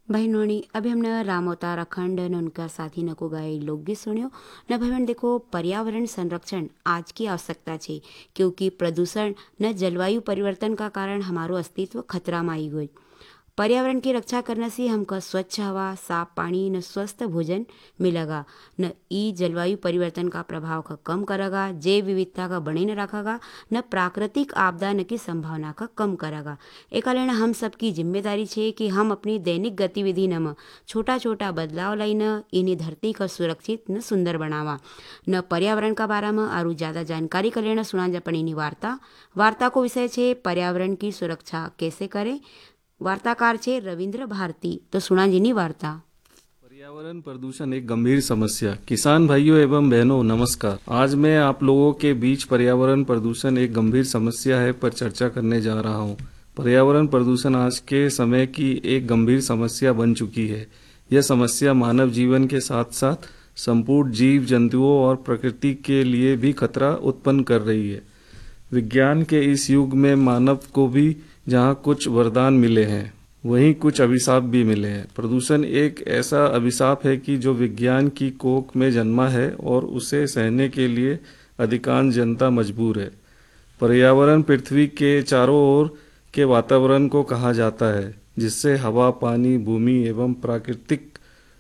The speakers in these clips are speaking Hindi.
बहनों ने अभी हमने राम अवतार अखंड न उनका साथी न को गाए लोकगीत सुन्यो न भाई देखो पर्यावरण संरक्षण आज की आवश्यकता है क्योंकि प्रदूषण न जलवायु परिवर्तन का कारण हमारो अस्तित्व खतरा में आई गई। पर्यावरण की रक्षा करने से हमको स्वच्छ हवा साफ पानी न स्वस्थ भोजन मिलेगा न ई जलवायु परिवर्तन का प्रभाव का कम करेगा जैव विविधता का बने न रखेगा न प्राकृतिक आपदा न की संभावना का कम करेगा। एक कारण हम सबकी जिम्मेदारी है कि हम अपनी दैनिक गतिविधि न छोटा छोटा बदलाव लाई न इन्हीं धरती का सुरक्षित न सुंदर बनावा न पर्यावरण का बारे में आरू ज़्यादा जानकारी कर लेना सुना जापन इन्हीं वार्ता को विषय है पर्यावरण की सुरक्षा कैसे करें। वार्ताकार छे रविंद्र भारती। तो सुना जी नी वार्ता। पर्यावरण प्रदूषण एक गंभीर समस्या। किसान भाइयों एवं बहनों नमस्कार। आज मैं आप लोगों के बीच पर्यावरण प्रदूषण एक गंभीर समस्या है पर चर्चा करने जा रहा हूँ। पर्यावरण प्रदूषण आज के समय की एक गंभीर समस्या बन चुकी है। यह समस्या मानव जीवन के साथ साथ संपूर्ण जीव जंतुओं और प्रकृति के लिए भी खतरा उत्पन्न कर रही है। विज्ञान के इस युग में मानव को भी जहाँ कुछ वरदान मिले हैं वहीं कुछ अभिशाप भी मिले हैं। प्रदूषण एक ऐसा अभिशाप है कि जो विज्ञान की कोख में जन्मा है और उसे सहने के लिए अधिकांश जनता मजबूर है। पर्यावरण पृथ्वी के चारों ओर के वातावरण को कहा जाता है जिससे हवा पानी भूमि एवं प्राकृतिक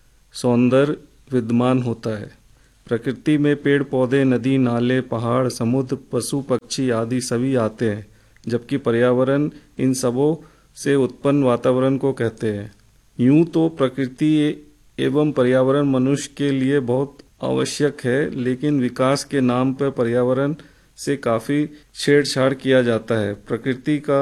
सौंदर्य विद्यमान होता है। प्रकृति में पेड़ पौधे नदी नाले पहाड़ समुद्र पशु पक्षी आदि सभी आते हैं, जबकि पर्यावरण इन सबों से उत्पन्न वातावरण को कहते हैं। यूं तो प्रकृति एवं पर्यावरण मनुष्य के लिए बहुत आवश्यक है, लेकिन विकास के नाम पर पर्यावरण से काफी छेड़छाड़ किया जाता है। प्रकृति का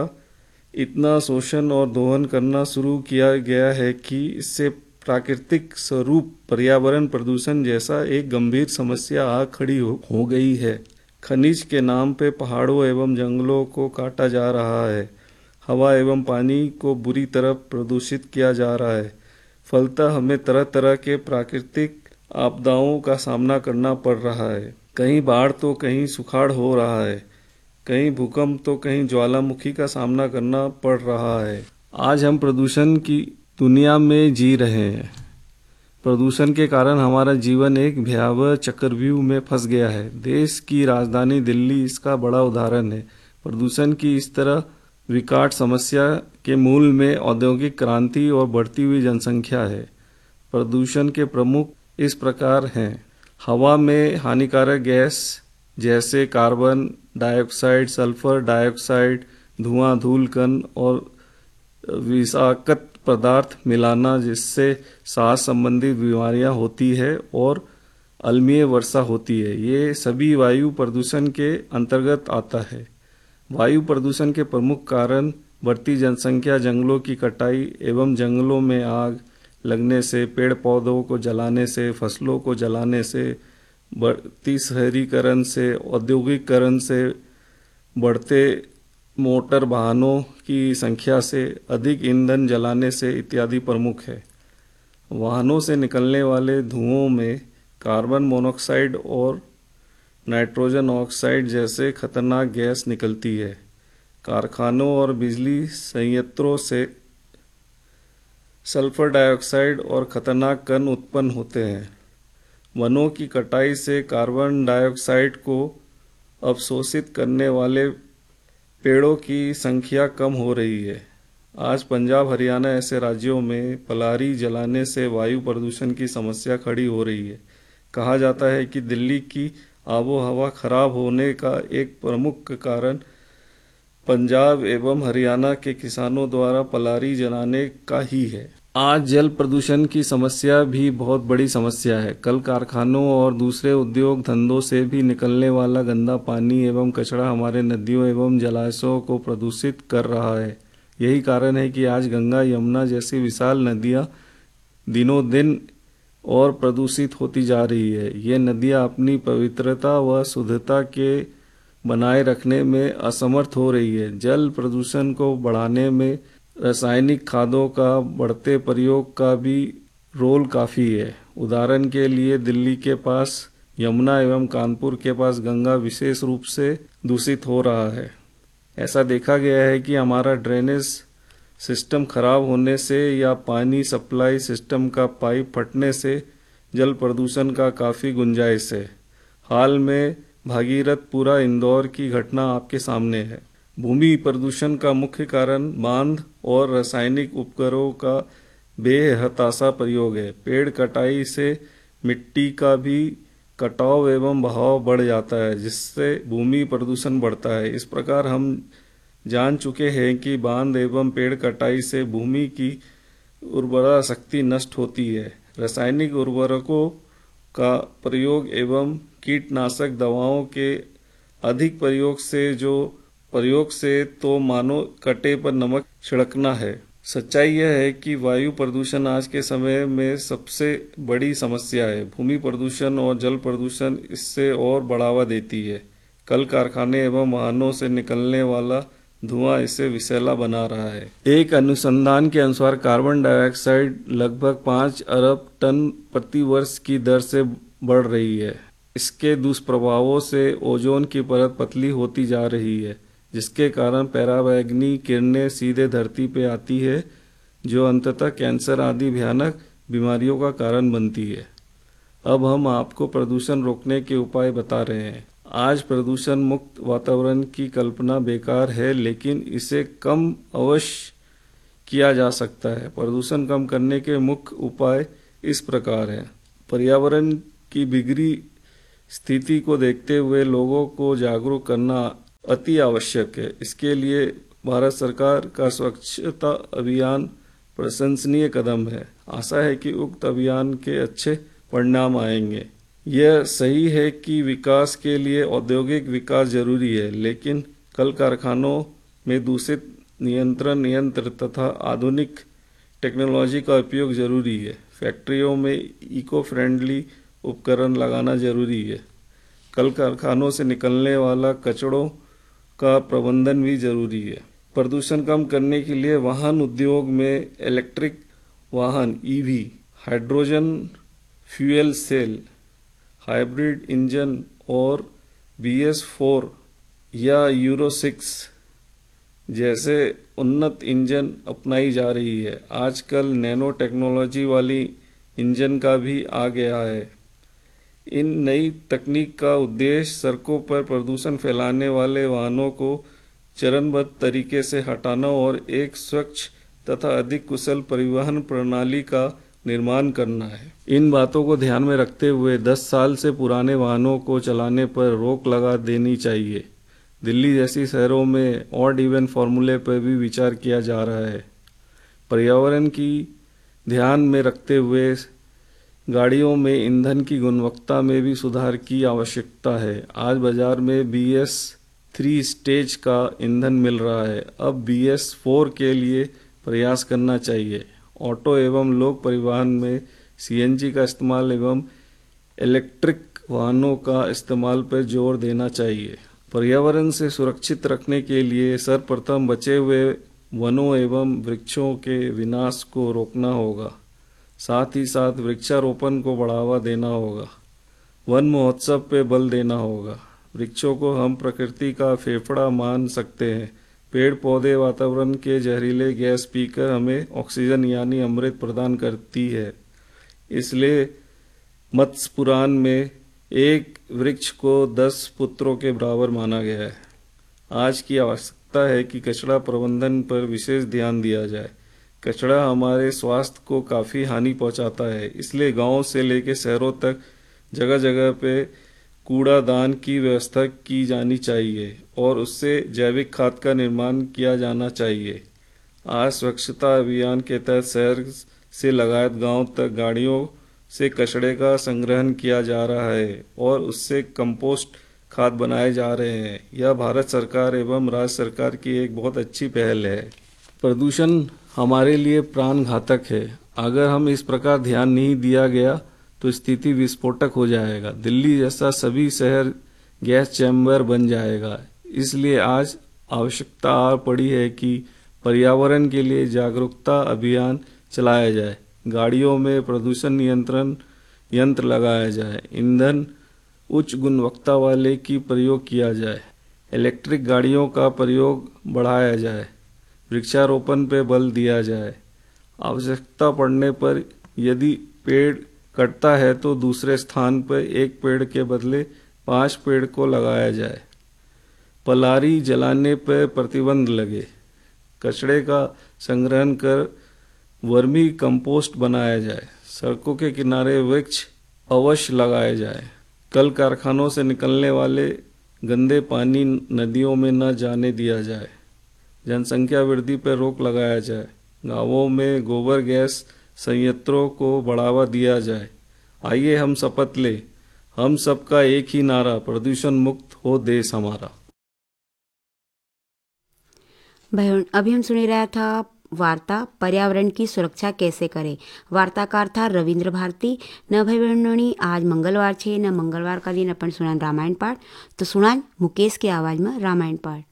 इतना शोषण और दोहन करना शुरू किया गया है कि इससे प्राकृतिक स्वरूप पर्यावरण प्रदूषण जैसा एक गंभीर समस्या आ खड़ी हो गई है। खनिज के नाम पे पहाड़ों एवं जंगलों को काटा जा रहा है। हवा एवं पानी को बुरी तरह प्रदूषित किया जा रहा है। फलतः हमें तरह तरह के प्राकृतिक आपदाओं का सामना करना पड़ रहा है। कहीं बाढ़ तो कहीं सुखाड़ हो रहा है, कहीं भूकंप तो कहीं ज्वालामुखी का सामना करना पड़ रहा है। आज हम प्रदूषण की दुनिया में जी रहे हैं। प्रदूषण के कारण हमारा जीवन एक भयावह चक्रव्यूह में फंस गया है। देश की राजधानी दिल्ली इसका बड़ा उदाहरण है। प्रदूषण की इस तरह विकट समस्या के मूल में औद्योगिक क्रांति और बढ़ती हुई जनसंख्या है। प्रदूषण के प्रमुख इस प्रकार हैं। हवा में हानिकारक गैस जैसे कार्बन डाइऑक्साइड सल्फर डाइऑक्साइड धुआं धूल कण और विषाक्त पदार्थ मिलाना जिससे सांस संबंधी बीमारियां होती है और अम्लीय वर्षा होती है। ये सभी वायु प्रदूषण के अंतर्गत आता है। वायु प्रदूषण के प्रमुख कारण बढ़ती जनसंख्या जंगलों की कटाई एवं जंगलों में आग लगने से पेड़ पौधों को जलाने से फसलों को जलाने से बढ़ती शहरीकरण से औद्योगिकरण से बढ़ते मोटर वाहनों की संख्या से अधिक ईंधन जलाने से इत्यादि प्रमुख है। वाहनों से निकलने वाले धुओं में कार्बन मोनोऑक्साइड और नाइट्रोजन ऑक्साइड जैसे खतरनाक गैस निकलती है। कारखानों और बिजली संयंत्रों से सल्फर डाइऑक्साइड और खतरनाक कण उत्पन्न होते हैं। वनों की कटाई से कार्बन डाइऑक्साइड को अवशोषित करने वाले पेड़ों की संख्या कम हो रही है। आज पंजाब हरियाणा ऐसे राज्यों में पलारी जलाने से वायु प्रदूषण की समस्या खड़ी हो रही है। कहा जाता है कि दिल्ली की आबो हवा खराब होने का एक प्रमुख कारण पंजाब एवं हरियाणा के किसानों द्वारा पलारी जलाने का ही है। आज जल प्रदूषण की समस्या भी बहुत बड़ी समस्या है। कल कारखानों और दूसरे उद्योग धंधों से भी निकलने वाला गंदा पानी एवं कचरा हमारे नदियों एवं जलाशयों को प्रदूषित कर रहा है। यही कारण है कि आज गंगा यमुना जैसी विशाल नदियां दिनों दिन और प्रदूषित होती जा रही है। ये नदियां अपनी पवित्रता व शुद्धता के बनाए रखने में असमर्थ हो रही है। जल प्रदूषण को बढ़ाने में रासायनिक खादों का बढ़ते प्रयोग का भी रोल काफ़ी है। उदाहरण के लिए दिल्ली के पास यमुना एवं कानपुर के पास गंगा विशेष रूप से दूषित हो रहा है। ऐसा देखा गया है कि हमारा ड्रेनेज सिस्टम खराब होने से या पानी सप्लाई सिस्टम का पाइप फटने से जल प्रदूषण का काफ़ी गुंजाइश है। हाल में भागीरथपुरा इंदौर की घटना आपके सामने है। भूमि प्रदूषण का मुख्य कारण बांध और रासायनिक उपकरणों का बेहताशा प्रयोग है। पेड़ कटाई से मिट्टी का भी कटाव एवं बहाव बढ़ जाता है, जिससे भूमि प्रदूषण बढ़ता है। इस प्रकार हम जान चुके हैं कि बांध एवं पेड़ कटाई से भूमि की उर्वरा शक्ति नष्ट होती है। रासायनिक उर्वरकों का प्रयोग एवं कीटनाशक दवाओं के अधिक प्रयोग से तो मानो कटे पर नमक छिड़कना है। सच्चाई यह है कि वायु प्रदूषण आज के समय में सबसे बड़ी समस्या है। भूमि प्रदूषण और जल प्रदूषण इससे और बढ़ावा देती है। कल कारखाने एवं वाहनों से निकलने वाला धुआं इसे विषैला बना रहा है। एक अनुसंधान के अनुसार कार्बन डाइऑक्साइड लगभग 5 अरब टन प्रति वर्ष की दर से बढ़ रही है। इसके दुष्प्रभावों से ओजोन की परत पतली होती जा रही है, जिसके कारण पराबैंगनी किरणें सीधे धरती पर आती है, जो अंततः कैंसर आदि भयानक बीमारियों का कारण बनती है। अब हम आपको प्रदूषण रोकने के उपाय बता रहे हैं। आज प्रदूषण मुक्त वातावरण की कल्पना बेकार है, लेकिन इसे कम अवश्य किया जा सकता है। प्रदूषण कम करने के मुख्य उपाय इस प्रकार हैं। पर्यावरण की बिगड़ी स्थिति को देखते हुए लोगों को जागरूक करना अति आवश्यक है। इसके लिए भारत सरकार का स्वच्छता अभियान प्रशंसनीय कदम है। आशा है कि उक्त अभियान के अच्छे परिणाम आएंगे। यह सही है कि विकास के लिए औद्योगिक विकास जरूरी है, लेकिन कल कारखानों में दूषित नियंत्रण यंत्र तथा आधुनिक टेक्नोलॉजी का उपयोग जरूरी है। फैक्ट्रियों में इको फ्रेंडली उपकरण लगाना जरूरी है। कल कारखानों से निकलने वाला कचड़ों का प्रबंधन भी जरूरी है। प्रदूषण कम करने के लिए वाहन उद्योग में इलेक्ट्रिक वाहन EV, hydrogen fuel cell, hybrid engine और BS4 या यूरो 6 जैसे उन्नत इंजन अपनाई जा रही है। आजकल नैनो टेक्नोलॉजी वाली इंजन का भी आ गया है। इन नई तकनीक का उद्देश्य सड़कों पर प्रदूषण फैलाने वाले वाहनों को चरणबद्ध तरीके से हटाना और एक स्वच्छ तथा अधिक कुशल परिवहन प्रणाली का निर्माण करना है। इन बातों को ध्यान में रखते हुए 10 साल से पुराने वाहनों को चलाने पर रोक लगा देनी चाहिए। दिल्ली जैसी शहरों में ऑड इवन फॉर्मूले पर भी विचार किया जा रहा है। पर्यावरण की ध्यान में रखते हुए गाड़ियों में ईंधन की गुणवत्ता में भी सुधार की आवश्यकता है। आज बाजार में BS3 स्टेज का ईंधन मिल रहा है। अब BS4 के लिए प्रयास करना चाहिए। ऑटो एवं लोक परिवहन में CNG का इस्तेमाल एवं इलेक्ट्रिक वाहनों का इस्तेमाल पर जोर देना चाहिए। पर्यावरण से सुरक्षित रखने के लिए सर्वप्रथम बचे हुए वनों एवं वृक्षों के विनाश को रोकना होगा। साथ ही साथ वृक्षारोपण को बढ़ावा देना होगा। वन महोत्सव पे बल देना होगा। वृक्षों को हम प्रकृति का फेफड़ा मान सकते हैं। पेड़ पौधे वातावरण के जहरीले गैस पीकर हमें ऑक्सीजन यानी अमृत प्रदान करती है। इसलिए मत्स्य पुराण में एक वृक्ष को 10 पुत्रों के बराबर माना गया है। आज की आवश्यकता है कि कचरा प्रबंधन पर विशेष ध्यान दिया जाए। कचरा हमारे स्वास्थ्य को काफ़ी हानि पहुंचाता है, इसलिए गांव से लेकर शहरों तक जगह जगह पे कूड़ादान की व्यवस्था की जानी चाहिए और उससे जैविक खाद का निर्माण किया जाना चाहिए। आज स्वच्छता अभियान के तहत शहर से लगातार गांव तक गाड़ियों से कचरे का संग्रहण किया जा रहा है और उससे कंपोस्ट खाद बनाए जा रहे हैं। यह भारत सरकार एवं राज्य सरकार की एक बहुत अच्छी पहल है। प्रदूषण हमारे लिए प्राण घातक है। अगर हम इस प्रकार ध्यान नहीं दिया गया तो स्थिति विस्फोटक हो जाएगा। दिल्ली जैसा सभी शहर गैस चैम्बर बन जाएगा। इसलिए आज आवश्यकता आ पड़ी है कि पर्यावरण के लिए जागरूकता अभियान चलाया जाए। गाड़ियों में प्रदूषण नियंत्रण यंत्र लगाया जाए। ईंधन उच्च गुणवत्ता वाले की प्रयोग किया जाए। इलेक्ट्रिक गाड़ियों का प्रयोग बढ़ाया जाए। वृक्षारोपण पर बल दिया जाए। आवश्यकता पड़ने पर यदि पेड़ कटता है तो दूसरे स्थान पर एक पेड़ के बदले 5 पेड़ को लगाया जाए। पलारी जलाने पर प्रतिबंध लगे। कचरे का संग्रहण कर वर्मी कंपोस्ट बनाया जाए। सड़कों के किनारे वृक्ष अवश्य लगाए जाए। कल कारखानों से निकलने वाले गंदे पानी नदियों में न जाने दिया जाए। जनसंख्या वृद्धि पर रोक लगाया जाए। गांवों में गोबर गैस संयंत्रों को बढ़ावा दिया जाए। आइए हम शपथ लें, हम सबका एक ही नारा, प्रदूषण मुक्त हो देश हमारा। भाई अभी हम सुनी रहा था वार्ता पर्यावरण की सुरक्षा कैसे करें। वार्ताकार था रविंद्र भारती। न भाई बहनों, आज मंगलवार छे न मंगलवार का दिन अपन सुनान रामायण पाठ, तो सुनान मुकेश की आवाज में रामायण पाठ।